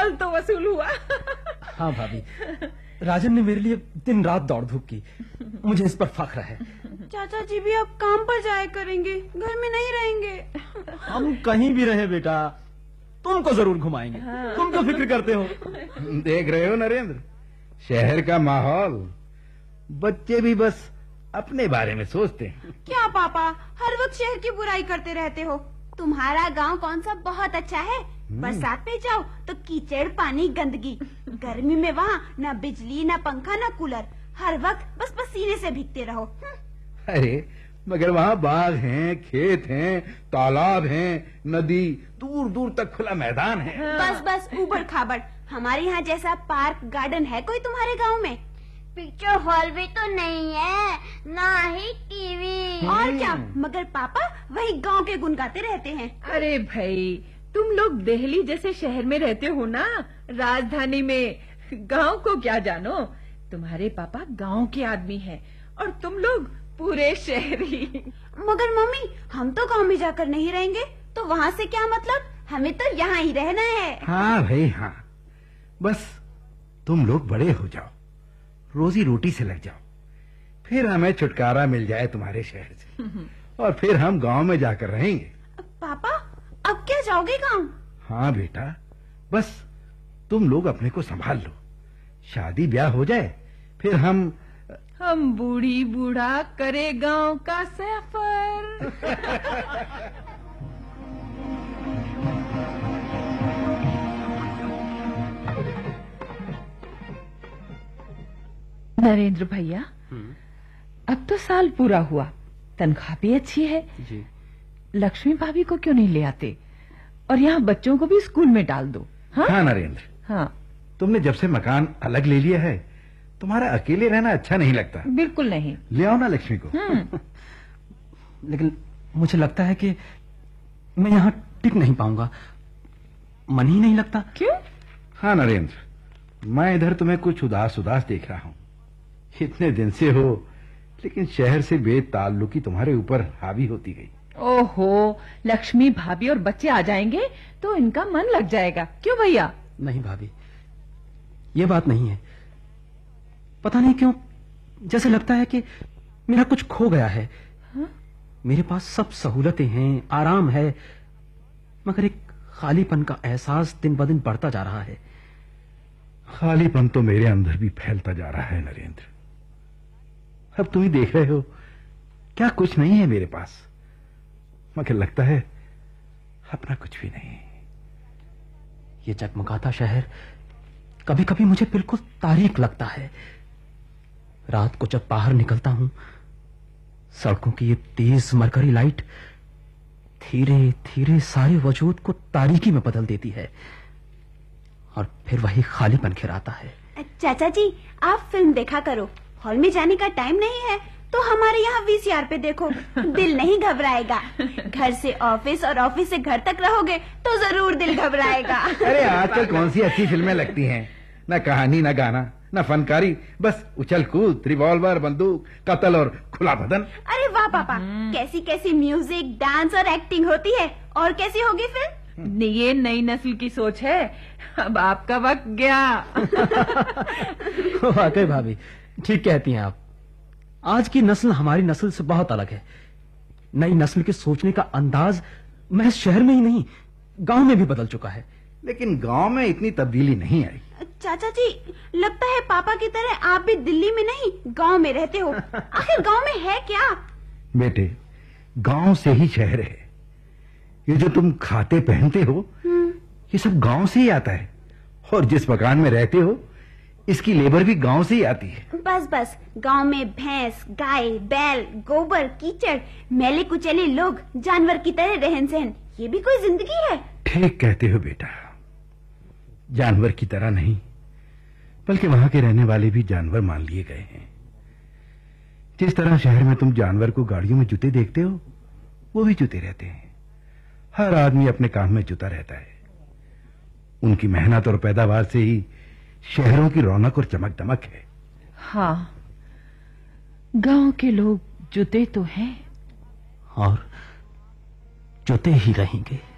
फल तो वसूल हुआ। हाँ भाभी, राजन ने मेरे लिए दिन रात दौड़ धूप की, मुझे इस पर फख्र है। चाचा जी भी अब काम पर जाया करेंगे, घर में नहीं रहेंगे। हम कहीं भी रहे बेटा, तुमको जरूर घुमाएंगे। तुम तो फिक्र करते हो। देख रहे हो नरेंद्र, शहर का माहौल, बच्चे भी बस अपने बारे में सोचते हैं। क्या पापा हर वक्त शहर की बुराई करते रहते हो? तुम्हारा गांव कौन सा बहुत अच्छा है। बरसात में जाओ तो कीचड़, पानी, गंदगी। गर्मी में वहाँ न बिजली, न पंखा, न कूलर, हर वक्त बस पसीने से भीगते रहो। अरे मगर वहाँ बाग हैं, खेत हैं, तालाब हैं, नदी, दूर दूर तक खुला मैदान है। बस बस उबड़ खाबड़। हमारे यहाँ जैसा पार्क, गार्डन है कोई तुम्हारे गांव में? पिक्चर हॉल भी तो नहीं है, ना ही टीवी। और क्या, मगर पापा वही गांव के गुन गाते रहते हैं। अरे भाई, तुम लोग दिल्ली जैसे शहर में रहते हो ना, राजधानी में। गांव को क्या जानो, तुम्हारे पापा गांव के आदमी हैं और तुम लोग पूरे शहरी। मगर मम्मी, हम तो गांव में जाकर नहीं रहेंगे, तो वहाँ से क्या मतलब? हमें तो यहाँ ही रहना है। हाँ भाई हाँ, बस तुम लोग बड़े हो जाओ, रोजी रोटी से लग जाओ, फिर हमें छुटकारा मिल जाए तुम्हारे शहर से, और फिर हम गांव में जाकर रहेंगे। पापा अब क्या जाओगे गांव? हाँ बेटा, बस तुम लोग अपने को संभाल लो, शादी ब्याह हो जाए, फिर हम बूढ़ी बूढ़ा करे गांव का सफर। नरेंद्र भैया, अब तो साल पूरा हुआ, तनख्वाह भी अच्छी है जी। लक्ष्मी भाभी को क्यों नहीं ले आते और यहाँ बच्चों को भी स्कूल में डाल दो। हाँ, हाँ नरेंद्र, हाँ, तुमने जब से मकान अलग ले लिया है, तुम्हारा अकेले रहना अच्छा नहीं लगता। बिल्कुल नहीं। ले आओ ना लक्ष्मी को। लेकिन मुझे लगता है कि मैं यहाँ टिक नहीं पाऊंगा, मन ही नहीं लगता। क्यों? हाँ नरेंद्र, मैं इधर तुम्हें कुछ उदास उदास देख रहा हूँ। इतने दिन से हो, लेकिन शहर से बेताल्लुकी तुम्हारे ऊपर हावी होती गई। ओहो, लक्ष्मी भाभी और बच्चे आ जाएंगे तो इनका मन लग जाएगा। क्यों भैया? नहीं भाभी, ये बात नहीं है। पता नहीं क्यों जैसे लगता है कि मेरा कुछ खो गया है। हाँ? मेरे पास सब सहूलतें हैं, आराम है, मगर एक खालीपन का एहसास दिन ब दिन बढ़ता जा रहा है। खालीपन तो मेरे अंदर भी फैलता जा रहा है नरेंद्र। अब तुम ही देख रहे हो, क्या कुछ नहीं है मेरे पास, मगर लगता है अपना कुछ भी नहीं। ये जगमगाता शहर कभी कभी मुझे बिल्कुल तारीक लगता है। रात को जब बाहर निकलता हूं, सड़कों की ये तेज मरकरी लाइट धीरे धीरे सारे वजूद को तारीकी में बदल देती है और फिर वही खालीपन घिराता है। चाचा जी, आप फिल्म देखा करो, हॉल में जाने का टाइम नहीं है तो हमारे यहाँ वीसीआर पे देखो, दिल नहीं घबराएगा। घर से ऑफिस और ऑफिस से घर तक रहोगे तो जरूर दिल घबराएगा। अरे आजकल कौन सी अच्छी फिल्में लगती हैं, न कहानी, न गाना, न फनकारी, बस उछल कूद, रिवॉल्वर, बंदूक, कत्ल और खुला बदन। अरे वाह पापा, कैसी कैसी म्यूजिक, डांस और एक्टिंग होती है। और कैसी होगी फिल्म? ये नई नस्ल की सोच है, अब आपका वक्त गया। वाकई भाभी, ठीक कहती हैं आप। आज की नस्ल हमारी नस्ल से बहुत अलग है। नई नस्ल के सोचने का अंदाज महज शहर में ही नहीं, गांव में भी बदल चुका है। लेकिन गांव में इतनी तब्दीली नहीं आई। चाचा जी, लगता है पापा की तरह आप भी दिल्ली में नहीं, गांव में रहते हो। आखिर गांव में है क्या? बेटे, गांव से ही शहर है। ये जो तुम खाते पहनते हो, ये सब गांव से ही आता है, और जिस मकान में रहते हो इसकी लेबर भी गांव से ही आती है। बस बस, गांव में भैंस, गाय, बैल, गोबर, कीचड़, मैले कुचले लोग, जानवर की तरह रहन सहन, ये भी कोई जिंदगी है? ठीक कहते हो बेटा, जानवर की तरह नहीं, बल्कि वहां के रहने वाले भी जानवर मान लिए गए हैं। जिस तरह शहर में तुम जानवर को गाड़ियों में जुते देखते हो, वो भी जुते रहते हैं। हर आदमी अपने काम में जुटा रहता है। उनकी मेहनत और पैदावार से ही शहरों की रौनक और चमक दमक है। हाँ, गांव के लोग जुते तो हैं और जुते ही रहेंगे।